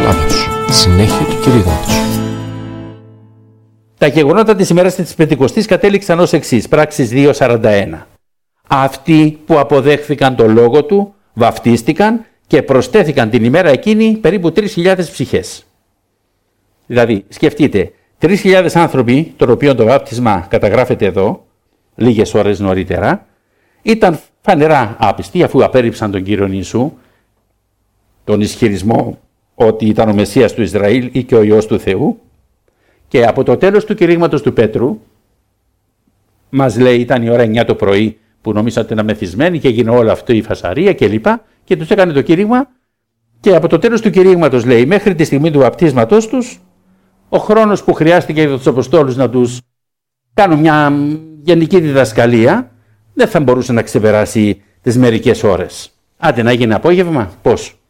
Άμμος. Συνέχεια του κηρύγματος. Τα γεγονότα της ημέρας της Πεντηκοστής κατέληξαν ως εξής. Πράξεις 2:41. Αυτοί που αποδέχθηκαν το λόγο του βαφτίστηκαν και προσθέθηκαν την ημέρα εκείνη περίπου 3.000 ψυχές. Δηλαδή, σκεφτείτε, 3.000 άνθρωποι, των οποίων το βάπτισμα καταγράφεται εδώ, λίγες ώρες νωρίτερα, ήταν φανερά άπιστοι αφού απέρριψαν τον Κύριο Ιησού, τον ισχυρισμό ότι ήταν ο Μεσσίας του Ισραήλ ή και ο Υιός του Θεού, και από το τέλος του κηρύγματος του Πέτρου, μας λέει ήταν η ώρα 9 το πρωί που νομίζαν ότι ήταν μεθυσμένοι και έγινε όλο αυτό η φασαρία κλπ. Και τους έκανε το κήρυγμα, και από το τέλος του κηρύγματος λέει μέχρι τη στιγμή του βαπτίσματός τους, ο χρόνος που χρειάστηκε για τους Αποστόλους να τους κάνουν μια γενική διδασκαλία δεν θα μπορούσε να ξεπεράσει τις μερικές ώρες. Άντε να γίνει απόγευμα, πώς.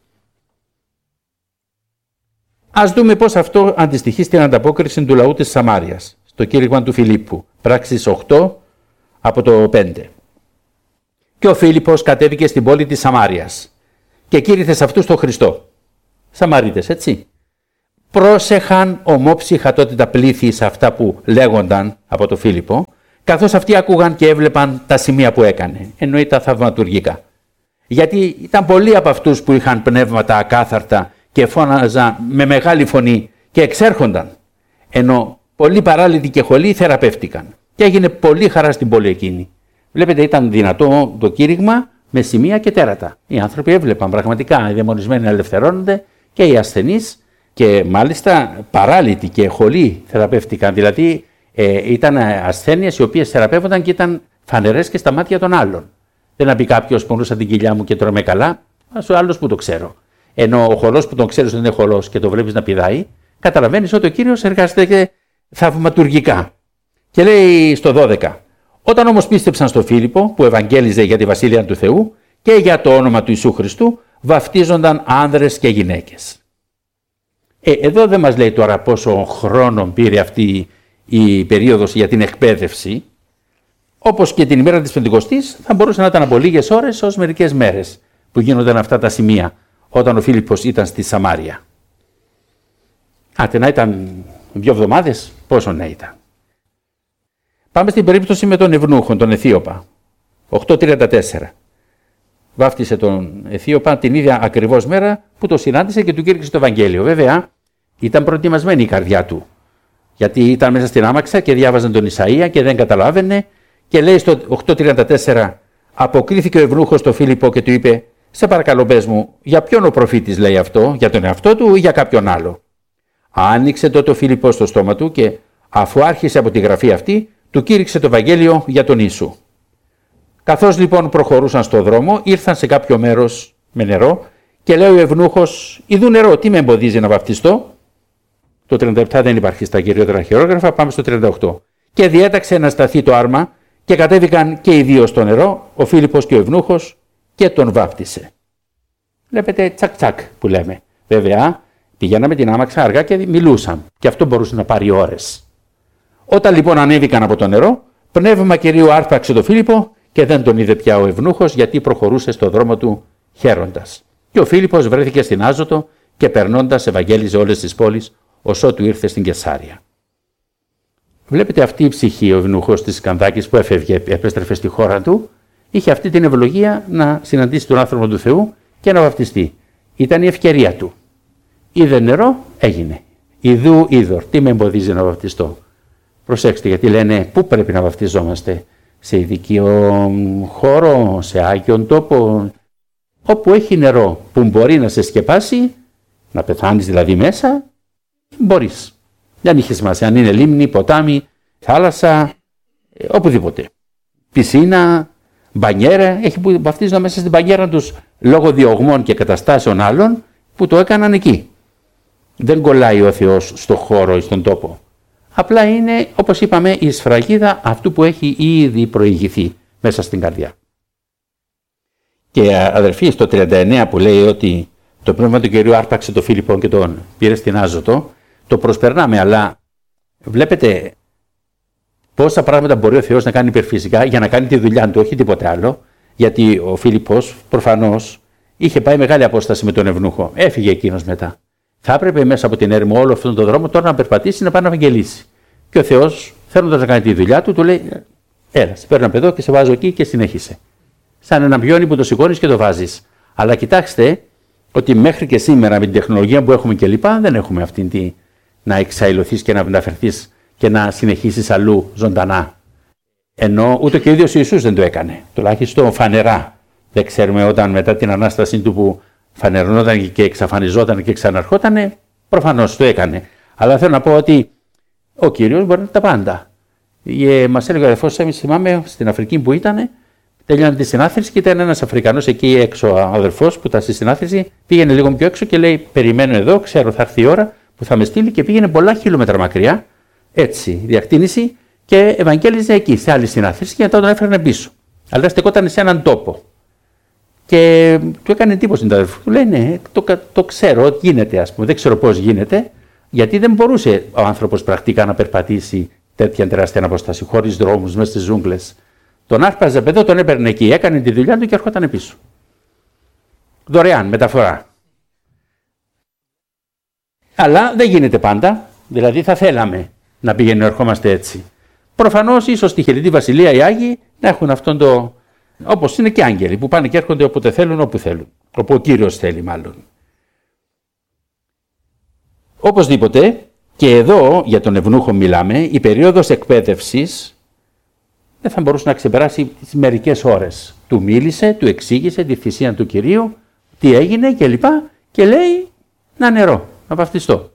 Ας δούμε πώς αυτό αντιστοιχεί στην ανταπόκριση του λαού της Σαμάριας, στο κήρυγμα του Φιλίππου, πράξεις 8 από το 5. Και ο Φίλιππος κατέβηκε στην πόλη της Σαμάριας και κήρυθε σε αυτούς τον Χριστό. Σαμαρίτες, έτσι. Πρόσεχαν ομόψυχα τότε τα πλήθη σε αυτά που λέγονταν από τον Φίλιππο, καθώς αυτοί άκουγαν και έβλεπαν τα σημεία που έκανε, εννοεί τα θαυματουργικά. Γιατί ήταν πολλοί από αυτούς που είχαν πνεύματα ακάθαρτα και φώναζαν με μεγάλη φωνή και εξέρχονταν, ενώ πολλοί παράλυτοι και χολοί θεραπεύτηκαν και έγινε πολύ χαρά στην πόλη εκείνη. Βλέπετε, ήταν δυνατό το κήρυγμα με σημεία και τέρατα. Οι άνθρωποι έβλεπαν πραγματικά, οι δαιμονισμένοι ελευθερώνονται και οι ασθενείς, και μάλιστα παράλυτοι και χολοί θεραπεύτηκαν. Δηλαδή ήταν ασθένειες οι οποίες θεραπεύονταν και ήταν φανερές και στα μάτια των άλλων. Δεν να πει κάποιος πονούσα την κοιλιά μου και τρώμε καλά, ο άλλος που το ξέρω. Ενώ ο χολός που τον ξέρεις ότι είναι χολός και το βλέπεις να πηδάει, καταλαβαίνεις ότι ο Κύριος εργάζεται θαυματουργικά. Και λέει στο 12. Όταν όμως πίστεψαν στο Φίλιππο που ευαγγέλιζε για τη Βασίλεια του Θεού και για το όνομα του Ιησού Χριστού, βαφτίζονταν άνδρες και γυναίκες. Εδώ δεν μας λέει τώρα πόσο χρόνο πήρε αυτή η περίοδος για την εκπαίδευση. Όπως και την ημέρα της Πεντηκοστής θα μπορούσε να ήταν από λίγες ώρες ως μερικές μέρες που γίνονταν αυτά τα σημεία όταν ο Φίλιππος ήταν στη Σαμάρια. Άτε να ήταν 2 εβδομάδες, πόσο να ήταν. Πάμε στην περίπτωση με τον Ευνούχο, τον Αιθίωπα. 8:34. Βάφτισε τον Αιθίωπα την ίδια ακριβώς μέρα που το συνάντησε και του κήρυξε το Ευαγγέλιο. Βέβαια, ήταν προετοιμασμένη η καρδιά του. Γιατί ήταν μέσα στην άμαξα και διάβαζαν τον Ισαΐα και δεν καταλάβαινε. Και λέει στο 8:34, αποκρίθηκε ο Ευνούχος στο Φίλιππο και του είπε: σε παρακαλώ, πες μου, για ποιον ο προφήτης λέει αυτό, για τον εαυτό του ή για κάποιον άλλο. Άνοιξε τότε ο Φίλιππος στο στόμα του και αφού άρχισε από τη γραφή αυτή, του κήρυξε το Ευαγγέλιο για τον Ιησού. Καθώς λοιπόν προχωρούσαν στο δρόμο, ήρθαν σε κάποιο μέρος με νερό και λέει ο Ευνούχος: «Ιδού νερό, τι με εμποδίζει να βαφτιστώ?» Το 37 δεν υπάρχει στα κυριότερα χειρόγραφα, πάμε στο 38. Και διέταξε να σταθεί το άρμα και κατέβηκαν και οι δύο στο νερό, ο Φίλιππος και ο Ευνούχος, και τον βάφτισε. Βλέπετε, τσακ τσακ που λέμε. Βέβαια, πηγαίναμε την άμαξα αργά και μιλούσαν, και αυτό μπορούσε να πάρει ώρες. Όταν λοιπόν ανέβηκαν από το νερό, πνεύμα Κυρίου άρπαξε τον Φίλιππο και δεν τον είδε πια ο Ευνούχος, γιατί προχωρούσε στο δρόμο του χαίροντας. Και ο Φίλιππος βρέθηκε στην Άζωτο και περνώντας ευαγγέλιζε όλες τις πόλεις, ως ότου ήρθε στην Κεσάρια. Βλέπετε, αυτή η ψυχή, ο Ευνούχος της Κανδάκης που έφευγε, επέστρεφε στη χώρα του, είχε αυτή την ευλογία να συναντήσει τον άνθρωπο του Θεού και να βαφτιστεί. Ήταν η ευκαιρία του. Είδε νερό, έγινε. Ιδού είδωρ, τι με εμποδίζει να βαφτιστώ? Προσέξτε, γιατί λένε πού πρέπει να βαφτιζόμαστε? Σε ειδικό χώρο, σε άγιον τόπο, όπου έχει νερό που μπορεί να σε σκεπάσει, να πεθάνεις δηλαδή μέσα, μπορείς. Δεν είχε σημασία αν είναι λίμνη, ποτάμι, θάλασσα, οπουδήποτε. Πισίνα, μπανιέρα, έχει που βαφτίζονταν μέσα στην μπανιέρα τους λόγω διωγμών και καταστάσεων άλλων που το έκαναν εκεί. Δεν κολλάει ο Θεός στο χώρο ή στον τόπο. Απλά είναι, όπως είπαμε, η σφραγίδα αυτού που έχει ήδη προηγηθεί μέσα στην καρδιά. Και αδερφοί, στο 39 που λέει ότι το πνεύμα του Κυρίου άρπαξε τον Φίλιππο και τον πήρε στην Άζωτο, το προσπερνάμε, αλλά βλέπετε πόσα πράγματα μπορεί ο Θεός να κάνει υπερφυσικά για να κάνει τη δουλειά του, όχι τίποτε άλλο, γιατί ο Φίλιππος προφανώς είχε πάει μεγάλη απόσταση με τον Ευνούχο. Έφυγε εκείνος μετά. θα έπρεπε μέσα από την έρημο όλο αυτόν τον δρόμο τώρα να περπατήσει να πάει να ευαγγελίσει. Και ο Θεός, θέλοντας να κάνει τη δουλειά του, του λέει: έλα, σε παίρνω από εδώ και σε βάζω εκεί και συνέχισε. Σαν ένα πιόνι που το σηκώνεις και το βάζεις. Αλλά κοιτάξτε ότι μέχρι και σήμερα με την τεχνολογία που έχουμε κλπ. Δεν έχουμε αυτήν τη να εξαϊλωθείς και να μεταφερθείς και να συνεχίσεις αλλού ζωντανά. Ενώ ούτε και ο ίδιος ο Ιησούς δεν το έκανε. Τουλάχιστον φανερά. Δεν ξέρουμε όταν μετά την Ανάστασή του που φανερωνόταν και εξαφανιζόταν και ξαναρχόταν, προφανώς το έκανε. Αλλά θέλω να πω ότι ο Κύριος μπορεί να τα πάντα. Μας έλεγε ο αδερφός, εμείς θυμάμαι στην Αφρική που ήταν, τελειώνει τη συνάθρηση και ήταν ένας Αφρικανός εκεί έξω, αδερφός που ήταν στη συνάθρηση, πήγαινε λίγο πιο έξω και λέει: περιμένω εδώ, ξέρω θα έρθει η ώρα που θα με στείλει, και πήγαινε πολλά χιλιόμετρα μακριά, έτσι, διακτήνηση, και ευαγγέλιζε εκεί, σε άλλη συνάθρηση, και μετά τον έφερνε πίσω. Αλλά στεκόταν σε έναν τόπο. Και του έκανε εντύπωση την αδερφή. Του λέει: ναι, το ξέρω, γίνεται, ας πούμε, δεν ξέρω πώς γίνεται, γιατί δεν μπορούσε ο άνθρωπος πρακτικά να περπατήσει τέτοια τεράστια απόσταση, χωρίς δρόμους, μέσα στις ζούγκλες. Τον άρπαζε παιδό, τον έπαιρνε εκεί, έκανε τη δουλειά του και ερχόταν πίσω. Δωρεάν, μεταφορά. Αλλά δεν γίνεται πάντα, δηλαδή θα θέλαμε να πηγαίνουμε, ερχόμαστε έτσι. Προφανώς, ίσως στη Χελιδή Βασιλεία οι Άγιοι να έχουν αυτόν το. Όπως είναι και άγγελοι που πάνε και έρχονται όποτε θέλουν, όπου θέλουν. Όπου ο Κύριος θέλει, μάλλον. Οπωσδήποτε, και εδώ για τον ευνούχο μιλάμε, η περίοδος εκπαίδευσης δεν θα μπορούσε να ξεπεράσει τις μερικές ώρες. Του μίλησε, του εξήγησε τη θυσία του Κυρίου, τι έγινε κλπ. Και λέει: να νερό, να βαφτιστώ.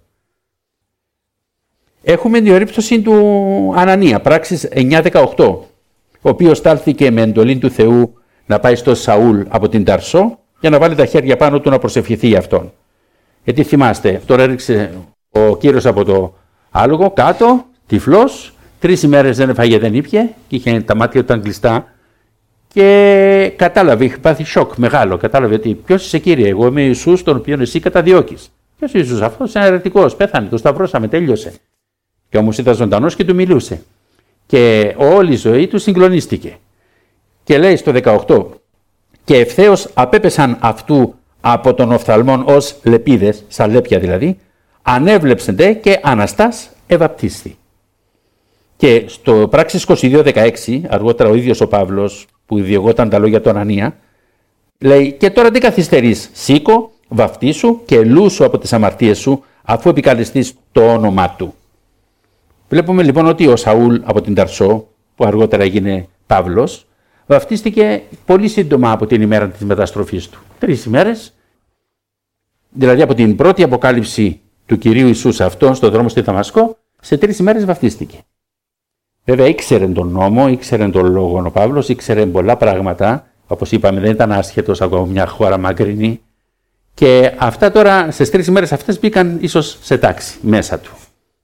Έχουμε την περίπτωση του Ανανία, πράξεις 9-18, ο οποίος στάλθηκε με εντολή του Θεού να πάει στο Σαούλ από την Ταρσό για να βάλει τα χέρια πάνω του να προσευχηθεί για αυτόν. Γιατί θυμάστε, τώρα έριξε ο Κύριος από το άλογο κάτω, τυφλός, 3 ημέρες δεν έφαγε, δεν ήπιε και είχε τα μάτια ήταν κλειστά και κατάλαβε, είχε πάθει σοκ μεγάλο. Κατάλαβε ότι ποιος είσαι, Κύριε, εγώ είμαι ο Ιησούς τον οποίον εσύ καταδιώκεις. Ποιος ο Ιησούς, αυτός είναι αιρετικός, πέθανε, το σταυρώσαμε, τέλειωσε. Και όμως ήταν ζωντανός και του μιλούσε. Και όλη η ζωή του συγκλονίστηκε. Και λέει στο 18: και ευθέως απέπεσαν αυτού από τον οφθαλμόν ως λεπίδες, σαν λέπια δηλαδή, ανέβλεψεντε και αναστάς ευαπτίστη. Και στο πράξεις 22-16, αργότερα ο ίδιος ο Παύλος που διηγόταν τα λόγια του Ανανία, λέει: και τώρα τι καθυστερείς, σήκω, βαφτίσου και λούσου από τις αμαρτίες σου, αφού επικαλεστείς το όνομά του. Βλέπουμε λοιπόν ότι ο Σαούλ από την Ταρσό, που αργότερα έγινε Παύλος, βαφτίστηκε πολύ σύντομα από την ημέρα της μεταστροφής του. 3 ημέρες, δηλαδή από την πρώτη αποκάλυψη του Κυρίου Ιησού σε αυτόν στον δρόμο στη Δαμασκό, σε 3 ημέρες βαφτίστηκε. Βέβαια ήξερε τον νόμο, ήξερε τον λόγο ο Παύλος, ήξερε πολλά πράγματα, όπως είπαμε δεν ήταν άσχετος από μια χώρα μακρινή, και αυτά τώρα στις 3 ημέρες αυτές μπήκαν ίσως σε τάξη μέσα του.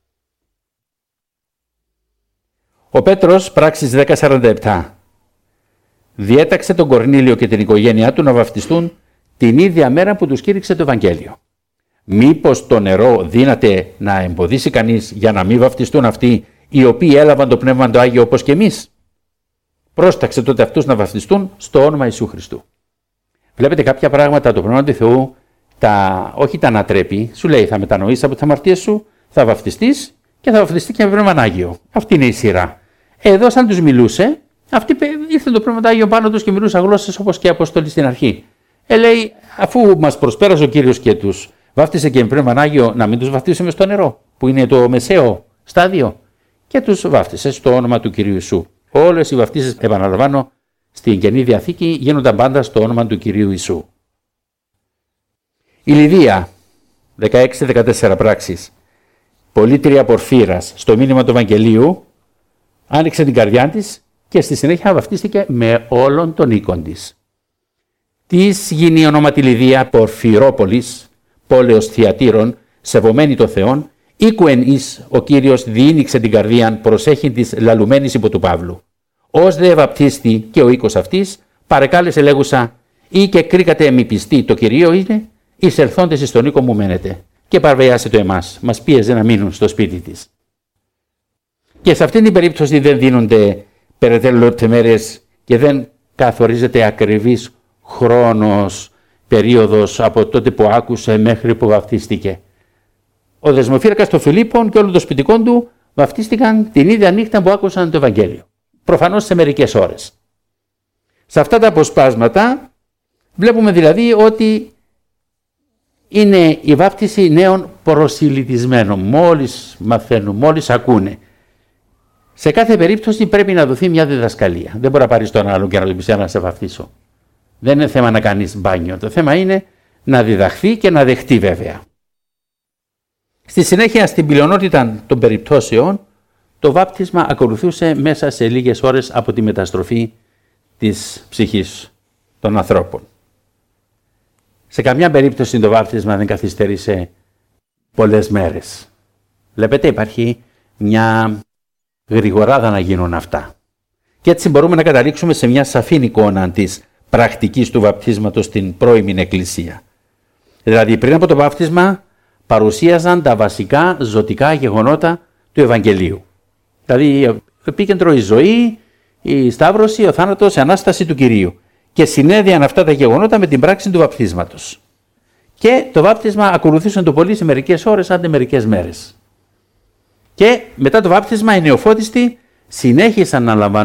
Ο Πέτρος, πράξεις 10-47, διέταξε τον Κορνήλιο και την οικογένειά του να βαφτιστούν την ίδια μέρα που τους κήρυξε το Ευαγγέλιο. Μήπως το νερό δύναται να εμποδίσει κανείς για να μην βαφτιστούν αυτοί οι οποίοι έλαβαν το Πνεύμα το Άγιο όπως και εμείς? Πρόσταξε τότε αυτούς να βαφτιστούν στο όνομα Ιησού Χριστού. Βλέπετε κάποια πράγματα το Πνεύμα του Θεού όχι τα ανατρέπει, σου λέει θα μετανοήσεις από τις αμαρτίες σου, θα βαφτιστείς και θα βαφτιστεί και με Πνεύμα Άγιο. Αυτή είναι η σειρά. Εδώ σαν τους μιλούσε, αυτοί ήρθε το Πνεύμα Άγιο πάνω τους και μιλούσαν γλώσσες όπως και οι Απόστολοι στην αρχή. Λέει, αφού μας προσπέρασε ο Κύριος και τους βάφτισε και με Πνεύμα Άγιο, να μην τους βαφτίσουμε στο νερό, που είναι το μεσαίο στάδιο, και τους βάφτισε στο όνομα του Κυρίου Ιησού. Όλες οι βαφτίσεις, επαναλαμβάνω, στην Καινή Διαθήκη γίνονταν πάντα στο όνομα του Κυρίου Ιησού. Η Λιδία, 16-14 πράξεις, πολίτρια Πορφύρας, στο μήνυμα του Ευαγγελίου, άνοιξε την καρδιά της και στη συνέχεια βαφτίστηκε με όλον τον οίκον της. Της γίνει ονόματι Λιδία Πορφυρόπολης, πόλεως Θιατήρων, σεβομένη το Θεόν, οίκουεν εις ο Κύριος διήνυξε την καρδίαν προσέχει της λαλουμένης υπό του Παύλου. Ως δε βαπτίστη και ο οίκος αυτής, παρεκάλεσε λέγουσα, ή και κρίκατε μη πιστή το Κυρίο είναι, εις ελθόντες εις τον οίκο μου μένετε. Και παρβιάσε το εμάς, μας πίεζε να μείνουν στο σπίτι της. Και σε αυτήν την περίπτωση δεν δίνονται περαιτέρω λεπτομέρειες και δεν καθορίζεται ακριβής χρόνος, περίοδος από τότε που άκουσε μέχρι που βαπτίστηκε. ο δεσμοφύλακας των Φιλίππων και όλων των σπιτικών του βαφτίστηκαν την ίδια νύχτα που άκουσαν το Ευαγγέλιο. Προφανώς σε μερικές ώρες. Σε αυτά τα αποσπάσματα βλέπουμε δηλαδή ότι είναι η βάπτιση νέων προσιλητισμένων. Μόλις μαθαίνουν, μόλις ακούνε. Σε κάθε περίπτωση πρέπει να δοθεί μια διδασκαλία. Δεν μπορεί να πάρεις τον άλλον και να του πεις να σε βαφτίσω. Δεν είναι θέμα να κάνεις μπάνιο. Το θέμα είναι να διδαχθεί και να δεχτεί βέβαια. Στη συνέχεια, στην πλειονότητα των περιπτώσεων, το βάπτισμα ακολουθούσε μέσα σε λίγες ώρες από τη μεταστροφή της ψυχής των ανθρώπων. Σε καμιά περίπτωση το βάπτισμα δεν καθυστέρησε πολλές μέρες. Βλέπετε, υπάρχει μια γρηγοράδα να γίνουν αυτά. Και έτσι μπορούμε να καταλήξουμε σε μια σαφή εικόνα της πρακτικής του βαπτίσματος στην πρώιμη Εκκλησία. Δηλαδή πριν από το βάπτισμα παρουσίαζαν τα βασικά ζωτικά γεγονότα του Ευαγγελίου. Δηλαδή επίκεντρο η ζωή, η σταύρωση, ο θάνατος, η Ανάσταση του Κυρίου. Και συνέδειαν αυτά τα γεγονότα με την πράξη του βαπτίσματος. Και το βάπτισμα ακολουθούσαν το πολύ σε μερικές ώρες, άντε μερικές μέρες. Και μετά το βάπτισμα οι νεοφώτιστοι συνέχισαν να λαμβάνουν